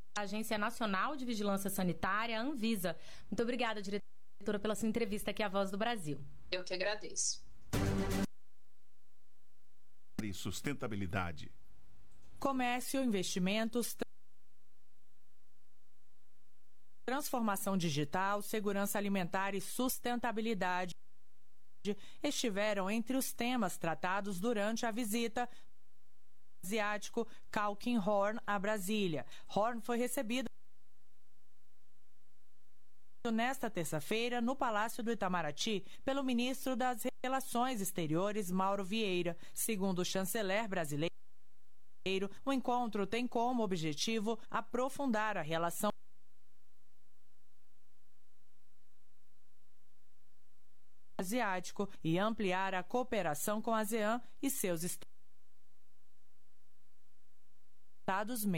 Agência Nacional de Vigilância Sanitária, a Anvisa. Muito obrigada, diretora, pela sua entrevista aqui à Voz do Brasil. Eu que agradeço. E sustentabilidade. Comércio, investimentos, transformação digital, segurança alimentar e sustentabilidade estiveram entre os temas tratados durante a visita asiático Kalkin Horn a Brasília. Horn foi recebido nesta terça-feira no Palácio do Itamaraty pelo ministro das Relações Exteriores, Mauro Vieira. Segundo o chanceler brasileiro, o encontro tem como objetivo aprofundar a relação asiático e ampliar a cooperação com a ASEAN e seus Estados-membros.